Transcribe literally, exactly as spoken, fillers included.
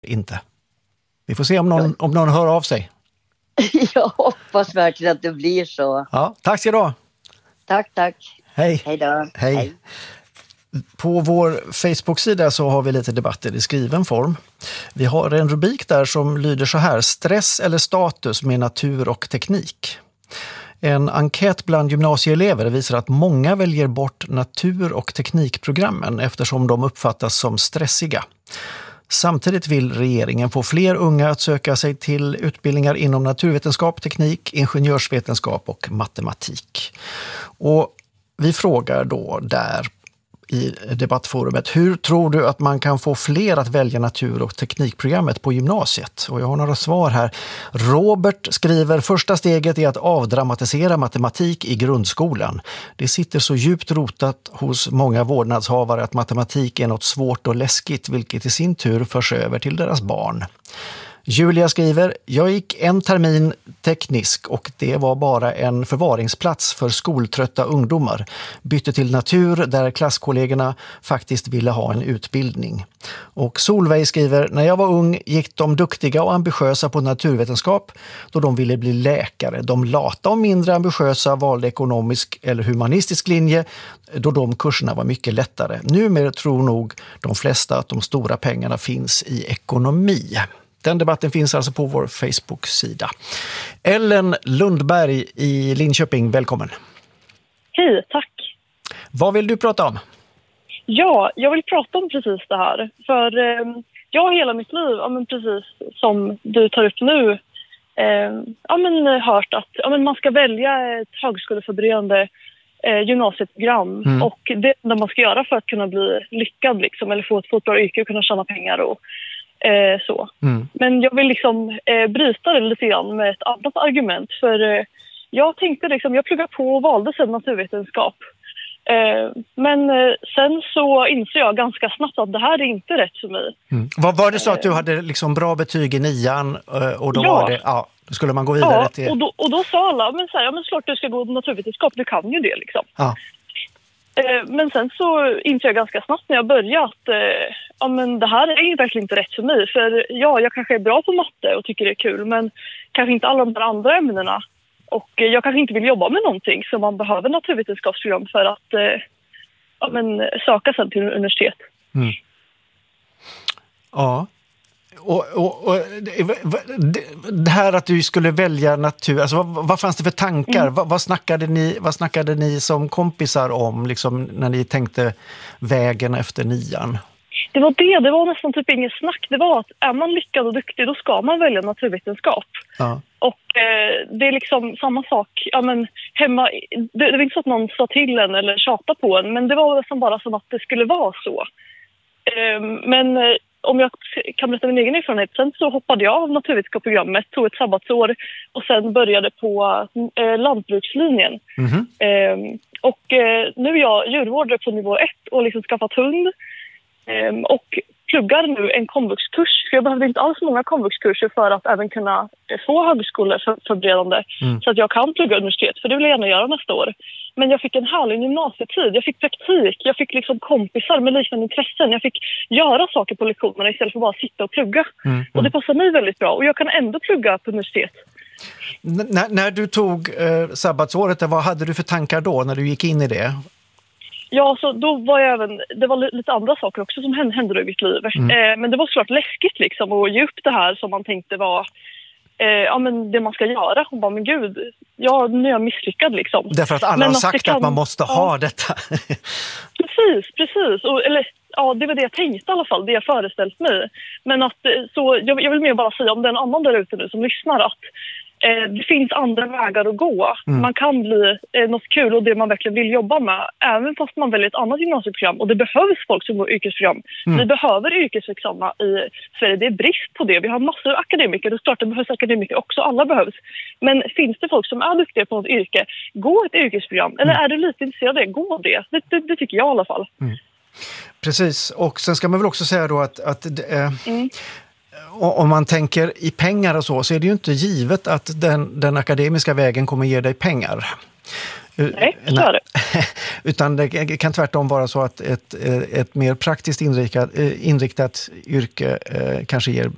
inte. Vi får se om någon, om någon hör av sig. Jag hoppas verkligen att det blir så. Ja, tack ska du ha. Tack, tack. Hej. Hej då. Hej. Hej. På vår Facebook-sida så har vi lite debatter i skriven form. Vi har en rubrik där som lyder så här: stress eller status med natur och teknik. En enkät bland gymnasieelever visar att många väljer bort natur- och teknikprogrammen eftersom de uppfattas som stressiga. Samtidigt vill regeringen få fler unga att söka sig till utbildningar inom naturvetenskap, teknik, ingenjörsvetenskap och matematik. Och vi frågar då där i debattforumet: hur tror du att man kan få fler att välja natur- och teknikprogrammet på gymnasiet? Och jag har några svar här. Robert skriver: första steget är att avdramatisera matematik i grundskolan. Det sitter så djupt rotat hos många vårdnadshavare att matematik är något svårt och läskigt, vilket i sin tur förs över till deras barn. Julia skriver: jag gick en termin teknisk och det var bara en förvaringsplats för skoltrötta ungdomar. Bytte till natur där klasskollegorna faktiskt ville ha en utbildning. Och Solveig skriver: när jag var ung gick de duktiga och ambitiösa på naturvetenskap då de ville bli läkare. De lata och mindre ambitiösa valde ekonomisk eller humanistisk linje då de kurserna var mycket lättare. Numera tror nog de flesta att de stora pengarna finns i ekonomi. Den debatten finns alltså på vår Facebook-sida. Ellen Lundberg i Linköping, välkommen. Hej, tack. Vad vill du prata om? Ja, jag vill prata om precis det här. För eh, jag har hela mitt liv, ja, men precis som du tar upp nu, eh, ja, men, hört att ja, men man ska välja ett högskoleförberedande eh, gymnasieprogram. Mm. Och det är det man ska göra för att kunna bli lyckad liksom, eller få ett, få ett bra yrke och kunna tjäna pengar och Eh, så. Mm. Men jag vill liksom eh, bryta det lite grann med ett annat argument. För eh, jag tänkte liksom, jag pluggade på och valde sedan naturvetenskap. Eh, men eh, sen så inser jag ganska snabbt att det här är inte rätt för mig. Mm. Vad var det så att du hade liksom bra betyg i nian och då ja. var det, ja, då skulle man gå vidare ja, till... och då, och då sa alla, men så här, ja men klart du ska gå naturvetenskap, du kan ju det liksom. Ja. Men sen så insåg jag ganska snabbt när jag började att eh, ja, men det här är ju verkligen inte rätt för mig. För ja, jag kanske är bra på matte och tycker det är kul, men kanske inte alla de där andra ämnena. Och eh, jag kanske inte vill jobba med någonting så man behöver naturvetenskapsprogram för att eh, ja, men, söka sen till universitet. Mm. Ja. Och, och, och det här att du skulle välja natur, alltså vad, vad fanns det för tankar? Mm. Vad, vad, snackade ni, vad snackade ni som kompisar om liksom, när ni tänkte vägen efter nian? Det var det, det var nästan typ ingen snack. Det var att är man lyckad och duktig då ska man välja naturvetenskap. Ja. Och eh, det är liksom samma sak. Ja, men hemma, det, det var inte så att någon sa till en eller tjata på en, men det var liksom bara som att det skulle vara så. Eh, men eh, om jag kan berätta min egen erfarenhet, sen så hoppade jag av naturvetenskapsprogrammet, tog ett sabbatsår och sen började på eh, lantbrukslinjen. Mm-hmm. Eh, och eh, nu är jag djurvårdare på nivå ett och liksom skaffat hund eh, och pluggar nu en komvuxkurs. För jag behövde inte alls många komvuxkurser för att även kunna eh, få högskoleförberedande mm. så att jag kan plugga universitet, för det vill jag gärna göra nästa år. Men jag fick en härlig gymnasietid. Jag fick praktik. Jag fick liksom kompisar med liknande intressen. Jag fick göra saker på lektionerna istället för bara sitta och plugga. Mm, mm. Och det passar mig väldigt bra. Och jag kan ändå plugga på universitet. N- när, när du tog eh, sabbatsåret, vad hade du för tankar då när du gick in i det? Ja, så då var jag även... Det var lite andra saker också som hände, hände i mitt liv. Mm. Eh, men det var såklart läskigt liksom att ge upp det här som man tänkte var... Eh, ja, men det man ska göra. Och bara, men gud, ja, nu är jag misslyckad liksom. Därför att alla men har sagt att, kan, att man måste ja, ha detta. precis, precis. Och, eller, ja, det var det jag tänkte i alla fall, det jag föreställt mig. Men att, så, jag, jag vill mer bara säga om den annan där ute nu som lyssnar att eh, det finns andra vägar att gå. Mm. Man kan bli eh, något kul och det man verkligen vill jobba med. Även fast man väljer ett annat gymnasieprogram. Och det behövs folk som går yrkesprogram. Mm. Vi behöver yrkesexamina i Sverige. Det är brist på det. Vi har massor av akademiker. Det är klart det behövs akademiker också. Alla behövs. Men finns det folk som är duktiga på något yrke, gå ett yrkesprogram. Eller mm. är du lite intresserad av det, gå det. Det, det, det tycker jag i alla fall. Mm. Precis. Och sen ska man väl också säga då att... att äh... mm. om man tänker i pengar och så, så är det ju inte givet att den, den akademiska vägen kommer ge dig pengar. Nej, så är det. Utan det kan tvärtom vara så att ett, ett mer praktiskt inriktat, inriktat yrke kanske ger